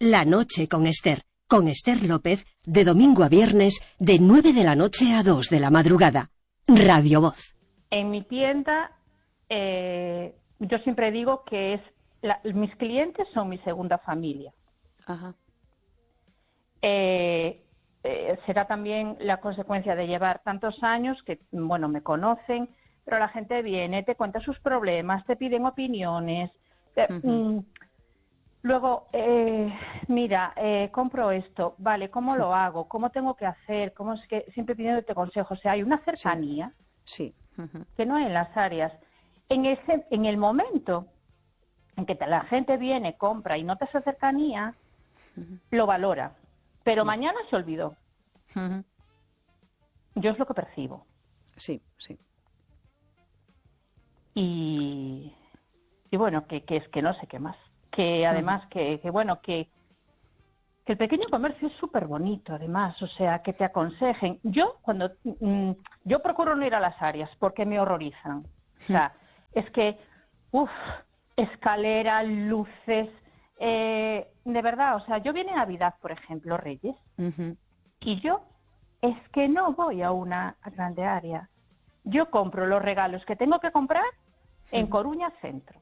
La noche con Esther López, de domingo a viernes, de 9 de la noche a 2 de la madrugada. Radio Voz. En mi tienda, yo siempre digo que mis clientes son mi segunda familia. Ajá. Será también la consecuencia de llevar tantos años que, bueno, me conocen, pero la gente viene, te cuenta sus problemas, te piden opiniones. Luego, mira, compro esto, vale, ¿cómo lo hago? ¿Cómo tengo que hacer? ¿Cómo es que siempre pidiéndote consejos? O sea, hay una cercanía que no hay en las áreas. En el momento en que la gente viene, compra y nota esa cercanía, lo valora. Pero mañana se olvidó. Yo es lo que percibo. Sí, sí. Y bueno, que es que no sé qué más. Que además que el pequeño comercio es súper bonito, además, o sea, que te aconsejen. Yo procuro no ir a las áreas porque me horrorizan. O sea, es que, escaleras, luces, de verdad, o sea, yo vine a Navidad, por ejemplo, Reyes, y yo es que no voy a una grande área. Yo compro los regalos que tengo que comprar en Coruña Centro.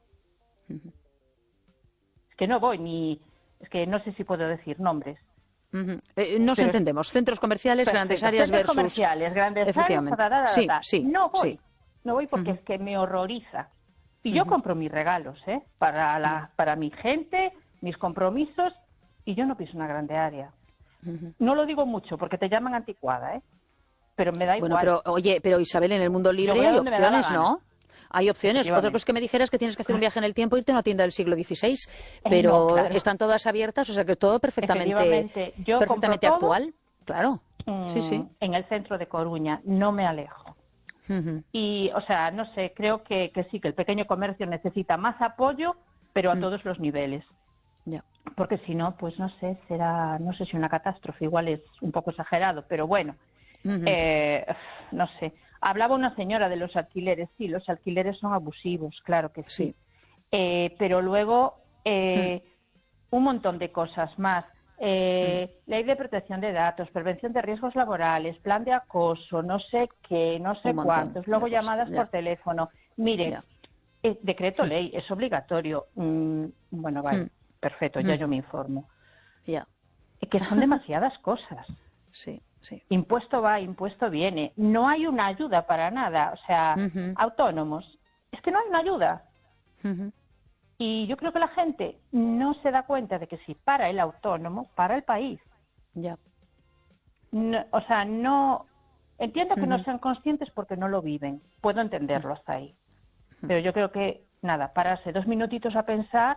Que no voy es que no sé si puedo decir nombres. Nos entendemos. Centros comerciales, perfecto. Grandes áreas Centros versus... comerciales, grandes Efectivamente. áreas, Sí. No voy porque es que me horroriza. Y yo compro mis regalos, para mi gente, mis compromisos, y yo no piso una grande área. No lo digo mucho porque te llaman anticuada, pero me da igual. Bueno, pero Isabel, en el mundo libre hay opciones, ¿no? Hay opciones. Otra cosa que me dijeras es que tienes que hacer un viaje en el tiempo e irte a una tienda del siglo XVI, pero no, claro. Están todas abiertas, o sea que todo perfectamente actual. Claro, sí. En el centro de Coruña, no me alejo. Y, o sea, no sé, creo que sí, que el pequeño comercio necesita más apoyo, pero a todos los niveles. Ya. Porque si no, pues no sé, no sé si una catástrofe, igual es un poco exagerado, pero bueno, no sé. Hablaba una señora de los alquileres. Sí, los alquileres son abusivos, claro que sí. Pero luego un montón de cosas más. Ley de protección de datos, prevención de riesgos laborales, plan de acoso, no sé qué, no sé cuántos. Luego llamadas por teléfono. Mire, decreto ley, es obligatorio. Bueno, vale, perfecto, ya yo me informo. Que son demasiadas cosas. Sí. Impuesto va, impuesto viene. No hay una ayuda para nada. O sea, autónomos. Es que no hay una ayuda. Y yo creo que la gente no se da cuenta de que si para el autónomo, para el país. Ya. No, o sea, no... Entiendo que no sean conscientes porque no lo viven. Puedo entenderlo hasta ahí. Pero yo creo que, nada, pararse 2 minutitos a pensar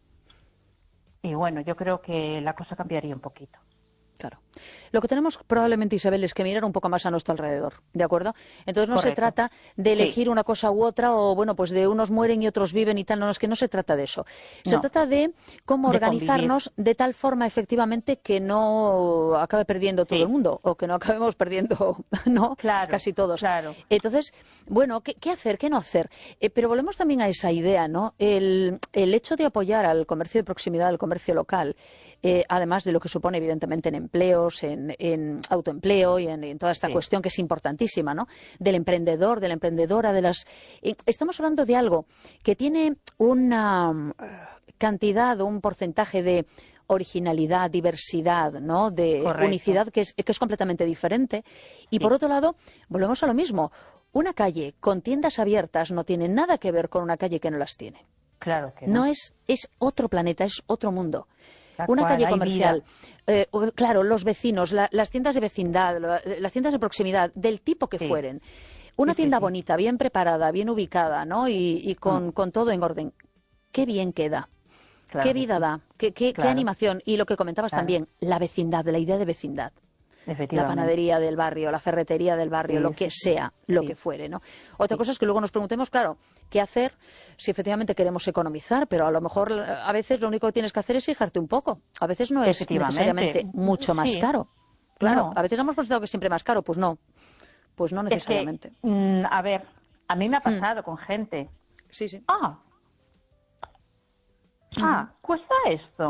y bueno, yo creo que la cosa cambiaría un poquito. Claro. Lo que tenemos probablemente, Isabel, es que mirar un poco más a nuestro alrededor, ¿de acuerdo? Entonces no se trata de elegir una cosa u otra o, bueno, pues de unos mueren y otros viven y tal, no, es que no se trata de eso. Se trata de cómo organizarnos de tal forma, efectivamente, que no acabe perdiendo todo el mundo o que no acabemos perdiendo, ¿no? Casi todos. Claro. Entonces, bueno, ¿qué hacer, qué no hacer? Pero volvemos también a esa idea, ¿no? El hecho de apoyar al comercio de proximidad, al comercio local, además de lo que supone, evidentemente, en empleos, en autoempleo y en toda esta cuestión que es importantísima, ¿no? Del emprendedor, de la emprendedora, estamos hablando de algo que tiene una cantidad o un porcentaje de originalidad, diversidad, ¿no? De unicidad que es completamente diferente. Y por otro lado, volvemos a lo mismo. Una calle con tiendas abiertas no tiene nada que ver con una calle que no las tiene. Claro que no. No es otro planeta, es otro mundo. Una calle comercial, claro, los vecinos, las tiendas de vecindad, las tiendas de proximidad, del tipo que fueren. Una tienda bonita, bien preparada, bien ubicada, ¿no? Y con todo en orden. Qué bien queda. Claro, qué vida da, qué animación. Y lo que comentabas también, la vecindad, la idea de vecindad. La panadería del barrio, la ferretería del barrio, lo que sea, lo que fuere, ¿no? Otra cosa es que luego nos preguntemos, claro, ¿qué hacer si efectivamente queremos economizar? Pero a lo mejor a veces lo único que tienes que hacer es fijarte un poco. A veces no es necesariamente mucho más caro. Claro, a veces hemos pensado que es siempre más caro, pues no necesariamente. Es que, a ver, a mí me ha pasado con gente. Sí. ¿Cuesta esto?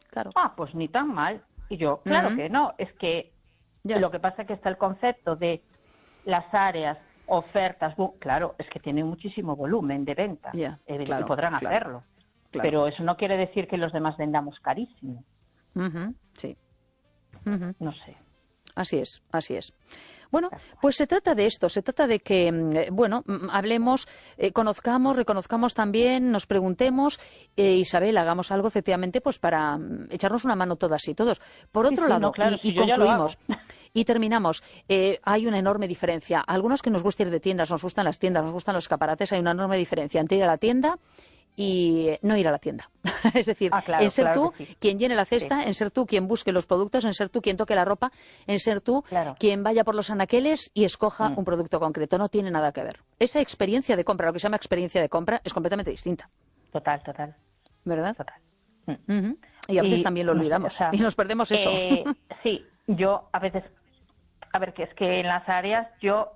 claro. Ah, pues ni tan mal. Y yo, claro que no, es que lo que pasa es que está el concepto de las áreas, ofertas, claro, es que tienen muchísimo volumen de venta y podrán hacerlo. Claro. Pero eso no quiere decir que los demás vendamos carísimo. Sí. No sé. Así es. Bueno, pues se trata de esto, se trata de que, hablemos, conozcamos, reconozcamos también, nos preguntemos, Isabel, hagamos algo efectivamente pues para echarnos una mano todas y todos. Por otro lado, no, claro, y concluimos, y terminamos, hay una enorme diferencia. Algunos que nos gusta ir de tiendas, nos gustan las tiendas, nos gustan los escaparates, hay una enorme diferencia entre ir a la tienda y no ir a la tienda. Es decir, en ser tú quien llene la cesta, en ser tú quien busque los productos, en ser tú quien toque la ropa, en ser tú quien vaya por los anaqueles y escoja un producto concreto. No tiene nada que ver. Esa experiencia de compra, lo que se llama experiencia de compra, es completamente distinta. Total. ¿Verdad? Total. Y a veces también lo olvidamos y nos perdemos eso. Sí, yo a veces, que es que en las áreas yo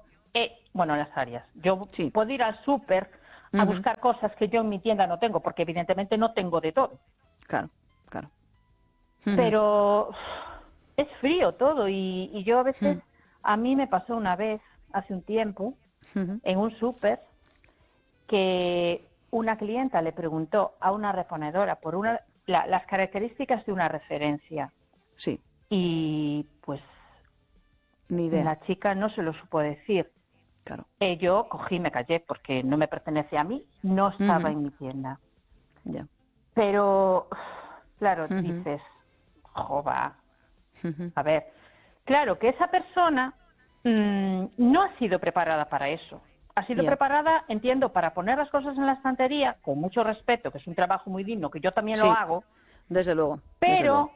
puedo ir al súper a buscar cosas que yo en mi tienda no tengo, porque evidentemente no tengo de todo. Claro. Pero es frío todo y yo a veces, a mí me pasó una vez, hace un tiempo, en un súper, que una clienta le preguntó a una reponedora por las características de una referencia. Sí. Y pues ni idea. La chica no se lo supo decir. Claro. Yo cogí y me callé porque no me pertenece a mí, no estaba en mi tienda. Ya. Pero, claro, dices, jova, a ver, claro que esa persona no ha sido preparada para eso. Ha sido preparada, entiendo, para poner las cosas en la estantería, con mucho respeto, que es un trabajo muy digno, que yo también lo hago. Desde luego. Pero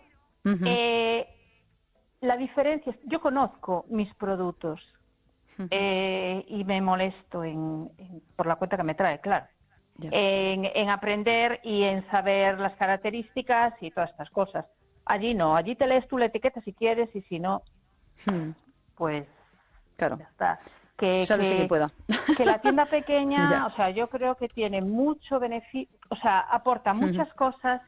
la diferencia es, yo conozco mis productos. Y me molesto por la cuenta que me trae, claro. En aprender y en saber las características y todas estas cosas. Allí no, allí te lees tú la etiqueta si quieres y si no, pues claro. Ya está. Sálvese quien pueda. Que la tienda pequeña, o sea, yo creo que tiene mucho beneficio, o sea, aporta muchas cosas,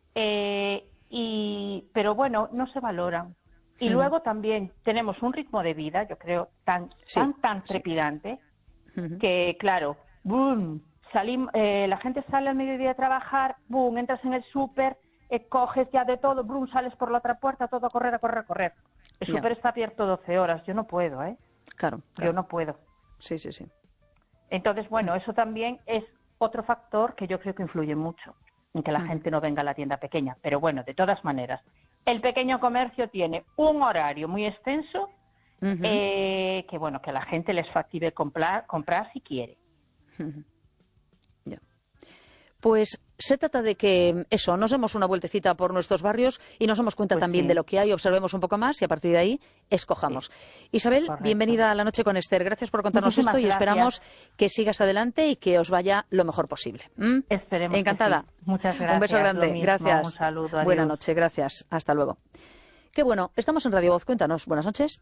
pero bueno, no se valoran. Y luego también tenemos un ritmo de vida, yo creo, tan trepidante, que claro, boom, la gente sale al mediodía a trabajar, boom, entras en el súper, coges ya de todo, boom, sales por la otra puerta, todo a correr. El súper está abierto 12 horas, yo no puedo, Claro. Yo no puedo. Sí. Entonces, bueno, eso también es otro factor que yo creo que influye mucho en que la gente no venga a la tienda pequeña. Pero bueno, de todas maneras, el pequeño comercio tiene un horario muy extenso que bueno, que a la gente les factible comprar si quiere. Ya. Pues se trata de que nos demos una vueltecita por nuestros barrios y nos demos cuenta también de lo que hay, observemos un poco más y a partir de ahí escojamos. Isabel, bienvenida a La Noche con Esther. Gracias por contarnos Muchísimas esto y esperamos que sigas adelante y que os vaya lo mejor posible. Esperemos. Encantada. Que sí. Muchas gracias. Un beso grande. Gracias. Un saludo. Adiós. Buenas noches. Gracias. Hasta luego. Qué bueno. Estamos en Radio Voz. Cuéntanos. Buenas noches.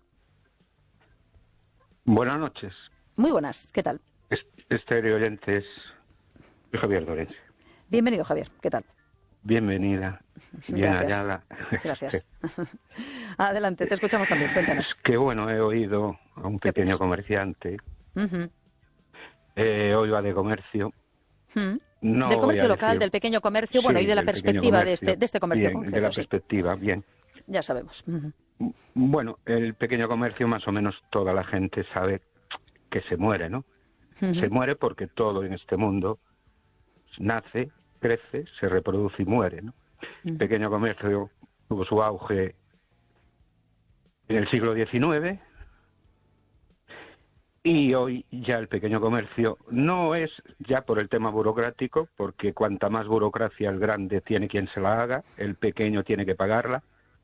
Buenas noches. Muy buenas. ¿Qué tal? Esther y oyentes. Soy Javier Dorense. Bienvenido, Javier. ¿Qué tal? Bienvenida. Bien hallada. Gracias. Adelante, te escuchamos también. Cuéntanos. Es que bueno, he oído a un pequeño comerciante. Hoy va de comercio. No del comercio local, decir... del pequeño comercio, bueno, y de la perspectiva de este comercio bien, concreto. De la perspectiva, bien. Ya sabemos. Bueno, el pequeño comercio más o menos toda la gente sabe que se muere, ¿no? Se muere porque todo en este mundo nace, crece, se reproduce y muere, ¿no? El pequeño comercio tuvo su auge en el siglo XIX y hoy ya el pequeño comercio no es ya por el tema burocrático, porque cuanta más burocracia el grande tiene quien se la haga, el pequeño tiene que pagarla.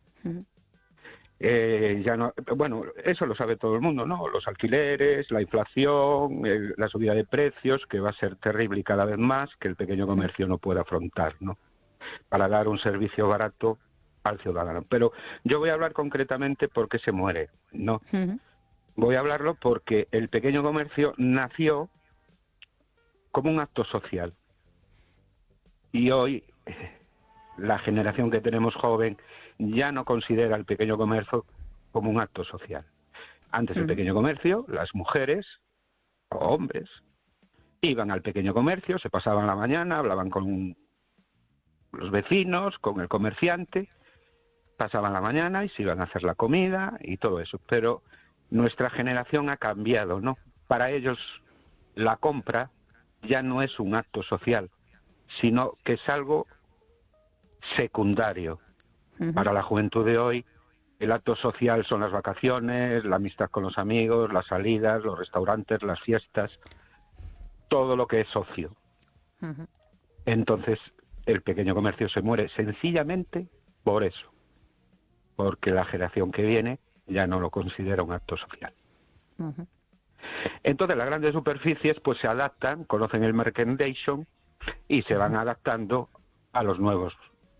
Ya no, bueno, eso lo sabe todo el mundo, ¿no? Los alquileres, la inflación, la subida de precios, que va a ser terrible y cada vez más, que el pequeño comercio no puede afrontar, ¿no? Para dar un servicio barato al ciudadano. Pero yo voy a hablar concretamente por qué se muere, ¿no? Voy a hablarlo porque el pequeño comercio nació como un acto social. Y hoy la generación que tenemos joven ya no considera el pequeño comercio como un acto social. Antes el pequeño comercio, las mujeres o hombres iban al pequeño comercio, se pasaban la mañana, hablaban con los vecinos, con el comerciante, pasaban la mañana y se iban a hacer la comida y todo eso. Pero nuestra generación ha cambiado, ¿no? Para ellos la compra ya no es un acto social, sino que es algo secundario. Para la juventud de hoy, el acto social son las vacaciones, la amistad con los amigos, las salidas, los restaurantes, las fiestas, todo lo que es ocio. Entonces, el pequeño comercio se muere sencillamente por eso, porque la generación que viene ya no lo considera un acto social. Entonces, las grandes superficies pues se adaptan, conocen el merchandising y se van adaptando a los nuevos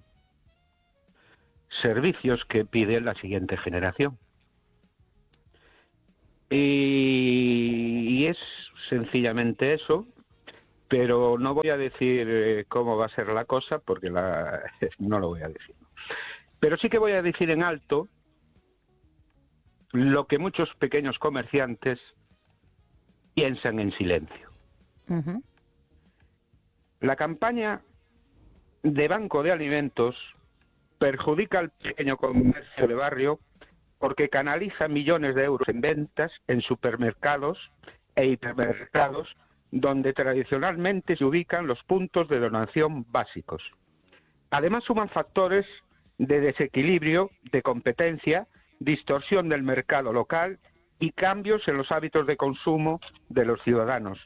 servicios que pide la siguiente generación. Y es sencillamente eso, pero no voy a decir cómo va a ser la cosa, porque no lo voy a decir. Pero sí que voy a decir en alto lo que muchos pequeños comerciantes piensan en silencio. La campaña de Banco de Alimentos perjudica al pequeño comercio de barrio porque canaliza millones de euros en ventas en supermercados e hipermercados donde tradicionalmente se ubican los puntos de donación básicos. Además suman factores de desequilibrio, de competencia, distorsión del mercado local y cambios en los hábitos de consumo de los ciudadanos,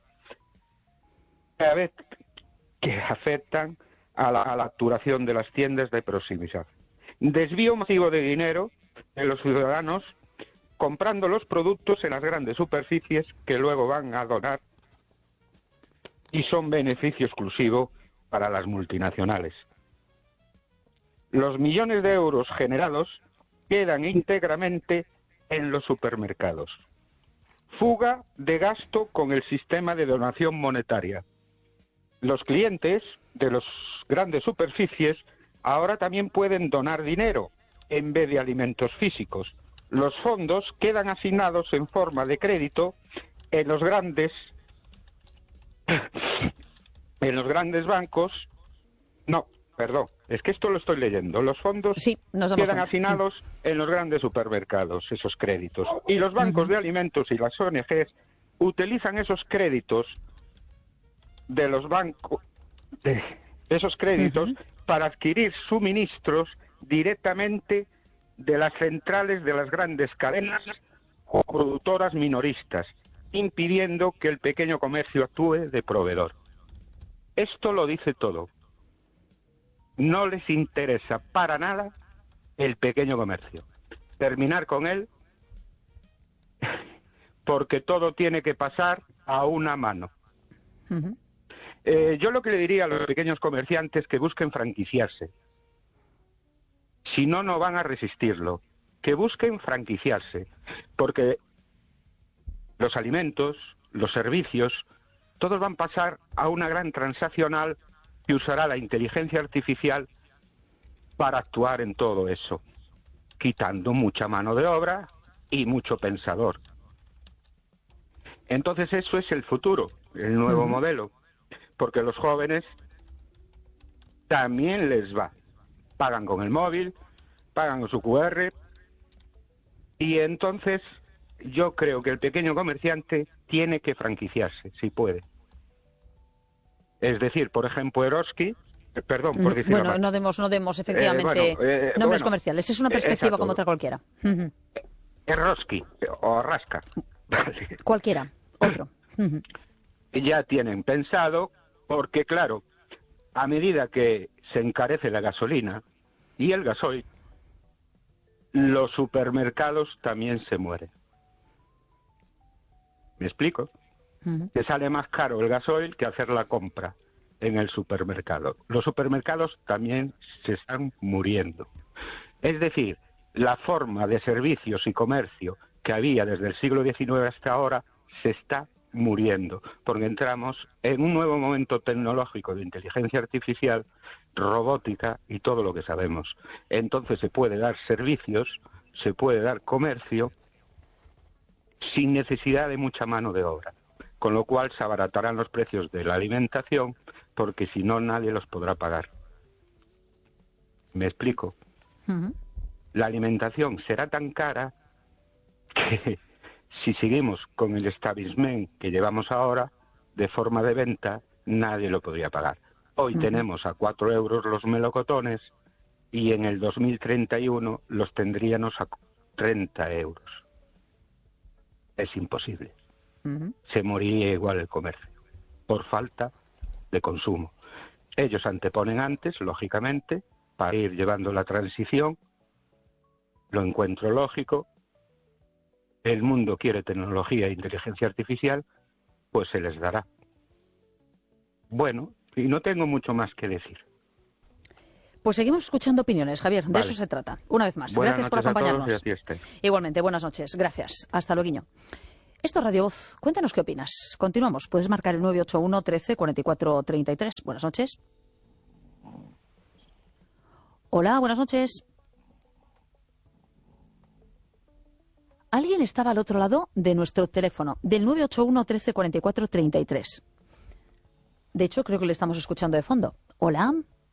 que afectan a la actuación de las tiendas de proximidad. Desvío masivo de dinero de los ciudadanos comprando los productos en las grandes superficies que luego van a donar y son beneficio exclusivo para las multinacionales. Los millones de euros generados quedan íntegramente en los supermercados. Fuga de gasto con el sistema de donación monetaria. Los clientes de las grandes superficies ahora también pueden donar dinero en vez de alimentos físicos. Los fondos quedan asignados en forma de crédito en los grandes bancos. No, perdón, es que esto lo estoy leyendo. Los fondos quedan asignados en los grandes supermercados, esos créditos. Y los bancos de alimentos y las ONGs utilizan esos créditos de los bancos, para adquirir suministros directamente de las centrales de las grandes cadenas o productoras minoristas, impidiendo que el pequeño comercio actúe de proveedor. Esto lo dice todo. No les interesa para nada el pequeño comercio. Terminar con él porque todo tiene que pasar a una mano. Yo lo que le diría a los pequeños comerciantes que busquen franquiciarse. Si no, no van a resistirlo. Que busquen franquiciarse. Porque los alimentos, los servicios, todos van a pasar a una gran transaccional que usará la inteligencia artificial para actuar en todo eso, quitando mucha mano de obra y mucho pensador. Entonces eso es el futuro, el nuevo modelo. Porque los jóvenes también les va. Pagan con el móvil, pagan con su QR, y entonces yo creo que el pequeño comerciante tiene que franquiciarse, si puede. Es decir, por ejemplo, Eroski, perdón por decirlo. Bueno, no demos efectivamente nombres comerciales, es una perspectiva como otra cualquiera. Eroski o Rasca. Cualquiera, otro. Ya tienen pensado. Porque, claro, a medida que se encarece la gasolina y el gasoil, los supermercados también se mueren. ¿Me explico? Que sale más caro el gasoil que hacer la compra en el supermercado. Los supermercados también se están muriendo. Es decir, la forma de servicios y comercio que había desde el siglo XIX hasta ahora se está muriendo, porque entramos en un nuevo momento tecnológico de inteligencia artificial, robótica y todo lo que sabemos. Entonces se puede dar servicios, se puede dar comercio sin necesidad de mucha mano de obra, con lo cual se abaratarán los precios de la alimentación, porque si no nadie los podrá pagar. ¿Me explico? La alimentación será tan cara que si seguimos con el establishment que llevamos ahora, de forma de venta, nadie lo podría pagar. Hoy tenemos a 4 euros los melocotones y en el 2031 los tendríamos a 30 euros. Es imposible. Se moriría igual el comercio, por falta de consumo. Ellos anteponen antes, lógicamente, para ir llevando la transición. Lo encuentro lógico. El mundo quiere tecnología e inteligencia artificial, pues se les dará. Bueno, y no tengo mucho más que decir. Pues seguimos escuchando opiniones, Javier. De eso se trata. Una vez más. Gracias por acompañarnos. A todos y Igualmente, buenas noches. Gracias. Hasta luego. Esto es Radio Voz. Cuéntanos qué opinas. Continuamos. Puedes marcar el 981 13 44 33. Buenas noches. Hola, buenas noches. Alguien estaba al otro lado de nuestro teléfono, del 981 13 44 33. De hecho, creo que le estamos escuchando de fondo. Hola.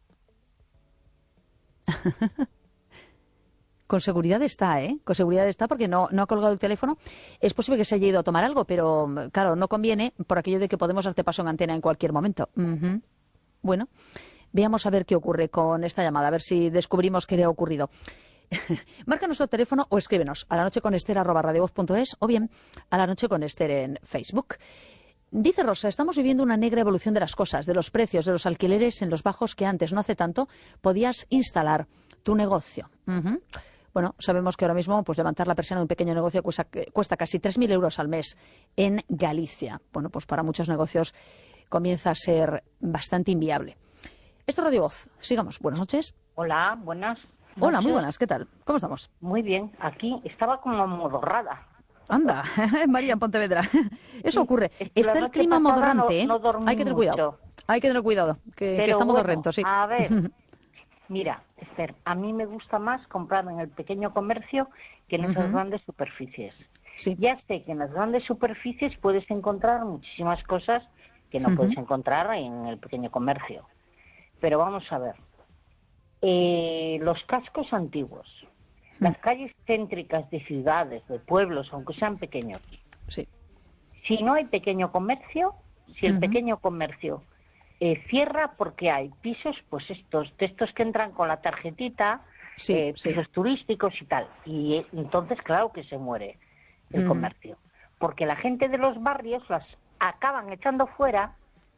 Con seguridad está, ¿eh? Con seguridad está porque no ha colgado el teléfono. Es posible que se haya ido a tomar algo, pero claro, no conviene por aquello de que podemos darte paso en antena en cualquier momento. Bueno, veamos a ver qué ocurre con esta llamada, a ver si descubrimos qué le ha ocurrido. Marca nuestro teléfono o escríbenos a lanocheconester@radiovoz.es o bien a La Noche con Ester en Facebook. Dice Rosa, estamos viviendo una negra evolución de las cosas, de los precios, de los alquileres en los bajos que antes, no hace tanto, podías instalar tu negocio. Bueno, sabemos que ahora mismo pues levantar la persiana de un pequeño negocio cuesta casi 3.000 euros al mes en Galicia. Bueno, pues para muchos negocios comienza a ser bastante inviable. Esto es Radio Voz. Sigamos. Buenas noches. Hola, buenas. Hola, muy buenas. ¿Qué tal? ¿Cómo estamos? Muy bien. Aquí estaba como amodorrada. Anda, María en Pontevedra. Eso ocurre. Está el clima modorrante, no hay que tener cuidado. Hay que tener cuidado, que está modorrento, sí. A ver, mira, Esther, a mí me gusta más comprar en el pequeño comercio que en esas grandes superficies. Sí. Ya sé que en las grandes superficies puedes encontrar muchísimas cosas que no puedes encontrar en el pequeño comercio. Pero vamos a ver. Los cascos antiguos, las calles céntricas de ciudades, de pueblos, aunque sean pequeños. Sí. Si no hay pequeño comercio, si el pequeño comercio cierra porque hay pisos, pues de estos que entran con la tarjetita, pisos turísticos y tal. Y entonces, claro que se muere el comercio. Porque la gente de los barrios las acaban echando fuera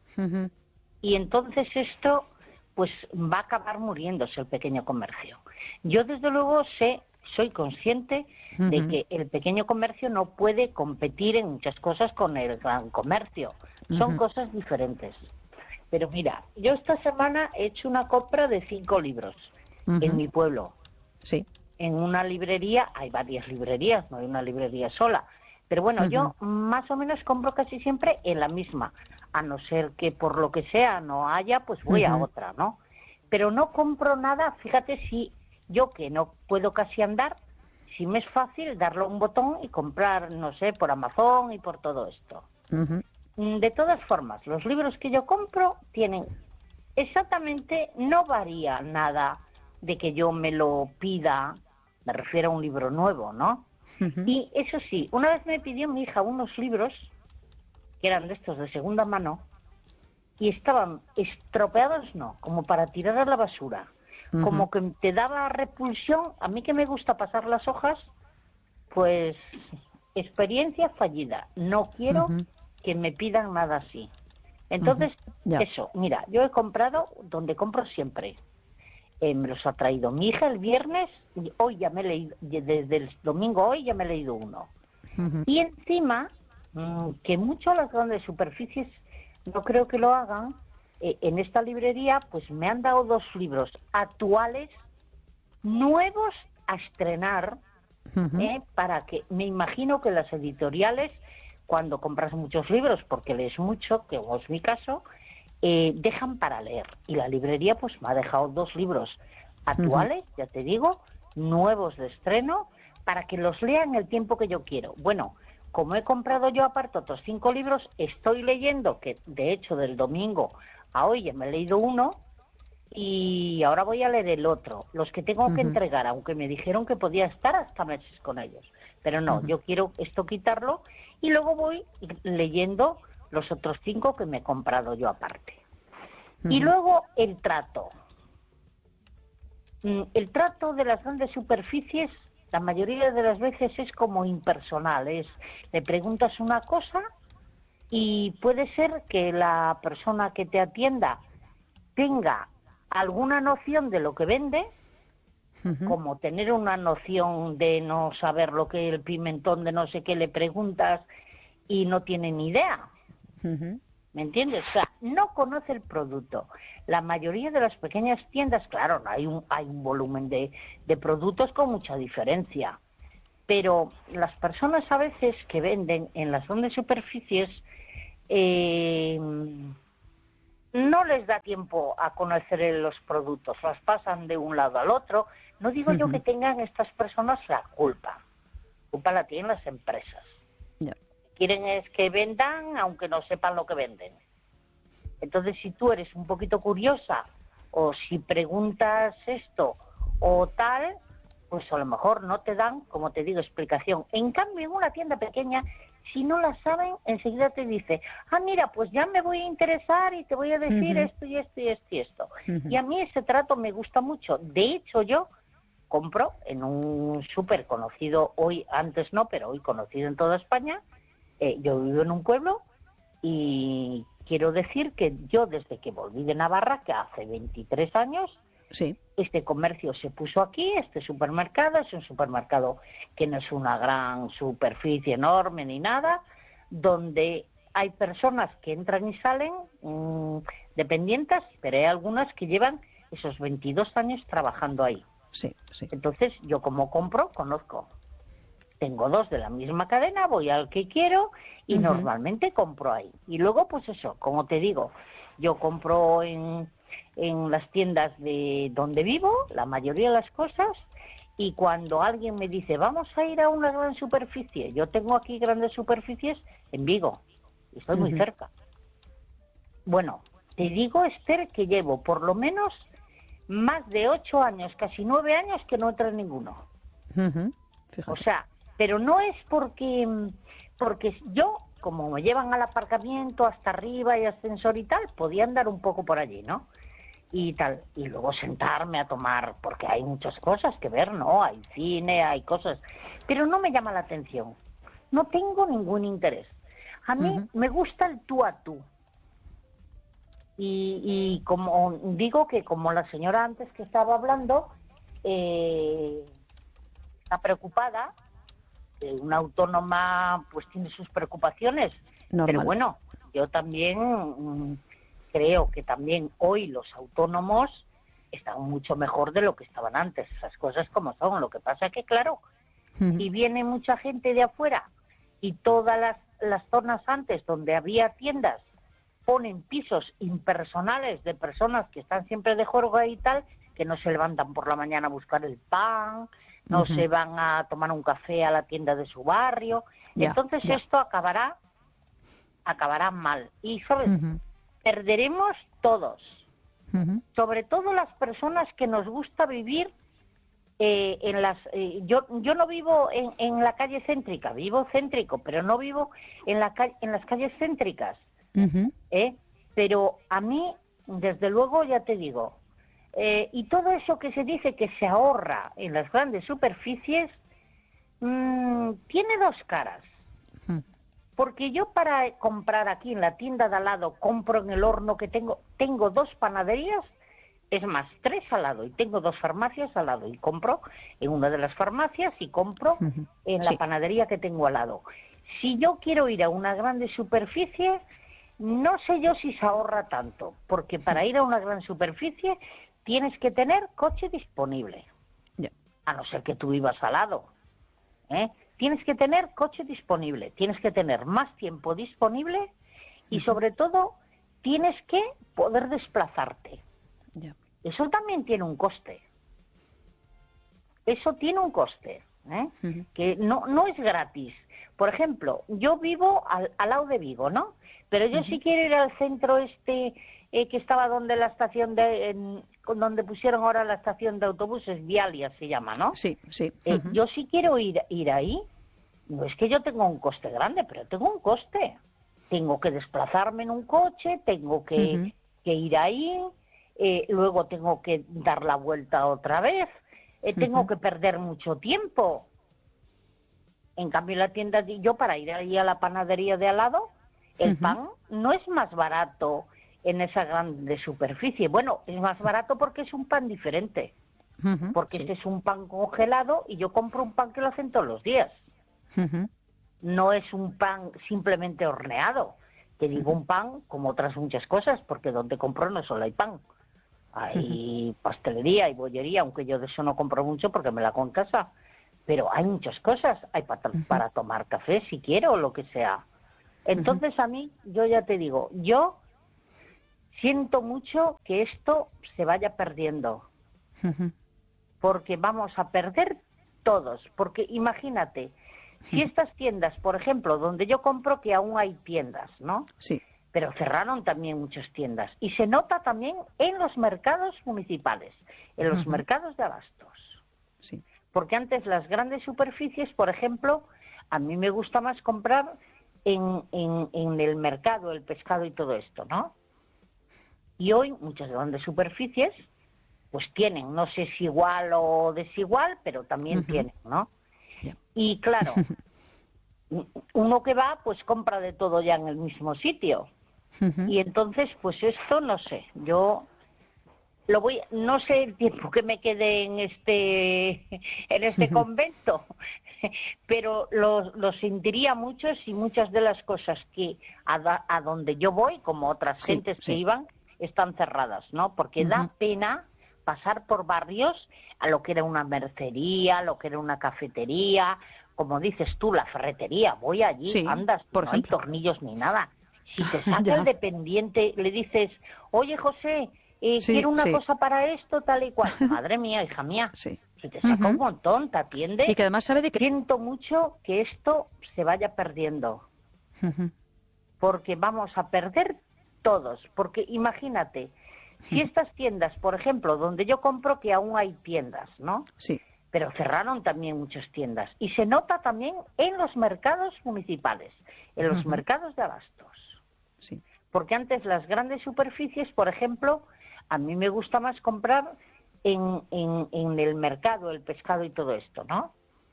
y entonces esto pues va a acabar muriéndose el pequeño comercio. Yo desde luego soy consciente de que el pequeño comercio no puede competir en muchas cosas con el gran comercio. Son cosas diferentes. Pero mira, yo esta semana he hecho una compra de 5 libros en mi pueblo. Sí. En una librería, hay varias librerías, no hay una librería sola. Pero bueno, yo más o menos compro casi siempre en la misma. A no ser que por lo que sea no haya, pues voy a otra, ¿no? Pero no compro nada, fíjate, si yo que no puedo casi andar, si me es fácil darle un botón y comprar, no sé, por Amazon y por todo esto. De todas formas, los libros que yo compro tienen exactamente, no varía nada de que yo me lo pida, me refiero a un libro nuevo, ¿no? Y eso sí, una vez me pidió mi hija unos libros que eran de estos de segunda mano y estaban estropeados, no, como para tirar a la basura, como que te daba repulsión. A mí que me gusta pasar las hojas, pues experiencia fallida, no quiero que me pidan nada así. Entonces, eso, mira, yo he comprado donde compro siempre. Me los ha traído mi hija el viernes, y hoy ya me he leído, desde el domingo hoy ya me he leído uno. Y encima, que mucho las grandes superficies no creo que lo hagan, en esta librería pues me han dado 2 libros actuales, nuevos a estrenar, para que, me imagino que las editoriales cuando compras muchos libros, porque lees mucho, que es mi caso, dejan para leer. Y la librería pues me ha dejado 2 libros actuales, ya te digo, nuevos de estreno, para que los lea en el tiempo que yo quiero. Bueno, como he comprado yo aparte otros 5 libros, estoy leyendo, que de hecho del domingo a hoy ya me he leído uno, y ahora voy a leer el otro. Los que tengo que entregar, aunque me dijeron que podía estar hasta meses con ellos. Pero no, yo quiero esto quitarlo y luego voy leyendo los otros 5 que me he comprado yo aparte. Y luego el trato. El trato de las grandes superficies, la mayoría de las veces es como impersonal. Le preguntas una cosa y puede ser que la persona que te atienda tenga alguna noción de lo que vende, como tener una noción de no saber lo que el pimentón de no sé qué le preguntas y no tiene ni idea. ¿Me entiendes? O sea, no conoce el producto. La mayoría de las pequeñas tiendas, claro, hay un volumen de productos con mucha diferencia, pero las personas a veces que venden en las grandes superficies no les da tiempo a conocer los productos, las pasan de un lado al otro. No digo yo que tengan estas personas la culpa. La culpa la tienen las empresas. Quieren es que vendan aunque no sepan lo que venden. Entonces, si tú eres un poquito curiosa o si preguntas esto o tal, pues a lo mejor no te dan, como te digo, explicación. En cambio, en una tienda pequeña, si no la saben, enseguida te dice, mira, pues ya me voy a interesar y te voy a decir esto y esto y esto y esto. Y a mí ese trato me gusta mucho. De hecho, yo compro en un súper conocido hoy, antes no, pero hoy conocido en toda España. Yo vivo en un pueblo y quiero decir que yo desde que volví de Navarra, que hace 23 años, este comercio se puso aquí, este supermercado, es un supermercado que no es una gran superficie enorme ni nada, donde hay personas que entran y salen dependientes, pero hay algunas que llevan esos 22 años trabajando ahí. Entonces, yo como compro, conozco. Tengo 2 de la misma cadena, voy al que quiero y normalmente compro ahí. Y luego, pues eso, como te digo, yo compro en las tiendas de donde vivo, la mayoría de las cosas, y cuando alguien me dice, vamos a ir a una gran superficie, yo tengo aquí grandes superficies en Vigo, y estoy muy cerca. Bueno, te digo, Esther, que llevo por lo menos más de 8 años, casi 9 años que no entro en ninguno. O sea, pero no es porque yo, como me llevan al aparcamiento hasta arriba y ascensor y tal, podía andar un poco por allí, ¿no? Y tal, y luego sentarme a tomar, porque hay muchas cosas que ver, ¿no? Hay cine, hay cosas, pero no me llama la atención. No tengo ningún interés. A mí me gusta el tú a tú. Y como digo que como la señora antes que estaba hablando, está preocupada, una autónoma pues tiene sus preocupaciones, pero bueno, yo también creo que también hoy los autónomos están mucho mejor de lo que estaban antes, esas cosas como son. Lo que pasa es que claro, si viene mucha gente de afuera y todas las zonas antes donde había tiendas ponen pisos impersonales de personas que están siempre de juerga y tal, que no se levantan por la mañana a buscar el pan, no se van a tomar un café a la tienda de su barrio. Entonces esto acabará mal. Y, ¿sabes? Perderemos todos. Sobre todo las personas que nos gusta vivir en las... yo no vivo en la calle céntrica, vivo céntrico, pero no vivo en las calles céntricas. Pero a mí, desde luego, ya te digo, y todo eso que se dice que se ahorra en las grandes superficies, tiene 2 caras. Porque yo para comprar aquí en la tienda de al lado, compro en el horno que tengo 2 panaderías, es más, 3 al lado, y tengo 2 farmacias al lado, y compro en una de las farmacias y compro en la panadería que tengo al lado. Si yo quiero ir a una grande superficie, no sé yo si se ahorra tanto, porque para ir a una gran superficie tienes que tener coche disponible, a no ser que tú vivas al lado, tienes que tener coche disponible, tienes que tener más tiempo disponible y sobre todo tienes que poder desplazarte. Eso también tiene un coste. Eso tiene un coste, que no es gratis. Por ejemplo, yo vivo al lado de Vigo, ¿no? Pero yo si quiero ir al centro que estaba donde la estación donde pusieron ahora la estación de autobuses, Vialia se llama, ¿no? Sí. Yo si quiero ir ahí, no es que yo tenga un coste grande, pero tengo un coste. Tengo que desplazarme en un coche, tengo que ir ahí, luego tengo que dar la vuelta otra vez, tengo que perder mucho tiempo. En cambio, la tienda, yo para ir ahí a la panadería de al lado, el pan no es más barato en esa grande superficie. Bueno, es más barato porque es un pan diferente. Porque este es un pan congelado y yo compro un pan que lo hacen todos los días. No es un pan simplemente horneado. Te digo un pan como otras muchas cosas, porque donde compro no solo hay pan. Hay pastelería y bollería, aunque yo de eso no compro mucho porque me la hago en casa. Pero hay muchas cosas. Hay para tomar café si quiero o lo que sea. Entonces a mí, yo ya te digo, yo siento mucho que esto se vaya perdiendo. Porque vamos a perder todos. Porque imagínate, si estas tiendas, por ejemplo, donde yo compro, que aún hay tiendas, ¿no? Sí. Pero cerraron también muchas tiendas. Y se nota también en los mercados municipales, en los mercados de abastos. Sí. Porque antes las grandes superficies, por ejemplo, a mí me gusta más comprar en el mercado, el pescado y todo esto, ¿no? Y hoy muchas grandes superficies pues tienen, no sé si igual o desigual, pero también tienen, ¿no? Y claro, uno que va pues compra de todo ya en el mismo sitio. Y entonces pues esto no sé, yo no sé el tiempo que me quede en este convento, pero lo sentiría mucho si muchas de las cosas que a donde yo voy, como otras gentes que iban, están cerradas, ¿no? Porque da pena pasar por barrios a lo que era una mercería, lo que era una cafetería, como dices tú, la ferretería, voy allí, andas, no hay tornillos ni nada. Si te saca el dependiente, le dices, oye José, quiero una cosa para esto, tal y cual. Madre mía, hija mía, si te saca un montón, te atiende. Y que además sabe de que... Siento mucho que esto se vaya perdiendo. Porque vamos a perder todos. Porque imagínate, si estas tiendas, por ejemplo, donde yo compro, que aún hay tiendas, ¿no? Sí. Pero cerraron también muchas tiendas. Y se nota también en los mercados municipales, en los mercados de abastos. Sí. Porque antes las grandes superficies, por ejemplo, a mí me gusta más comprar en el mercado, el pescado y todo esto, ¿no?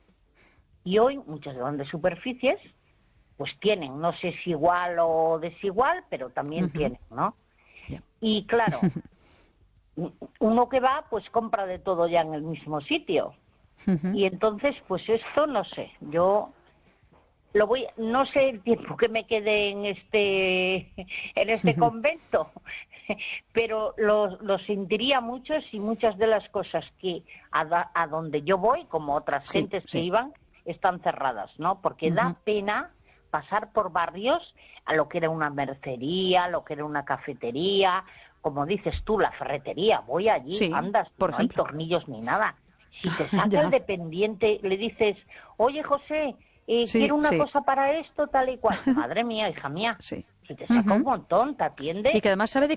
Y hoy muchas grandes superficies pues tienen, no sé si igual o desigual, pero también tienen, ¿no? Y claro, uno que va pues compra de todo ya en el mismo sitio. Y entonces pues esto no sé, yo no sé el tiempo que me quede en este convento, pero lo sentiría mucho si muchas de las cosas que a donde yo voy, como otras gentes que iban, están cerradas, ¿no? Porque da pena pasar por barrios a lo que era una mercería, lo que era una cafetería, como dices tú, la ferretería, voy allí, andas, no hay tornillos ni nada. Si te saca el dependiente, le dices, oye José, quiero una cosa para esto, tal y cual. Madre mía, hija mía, si te saca un montón, te atiende. Y que además sabe de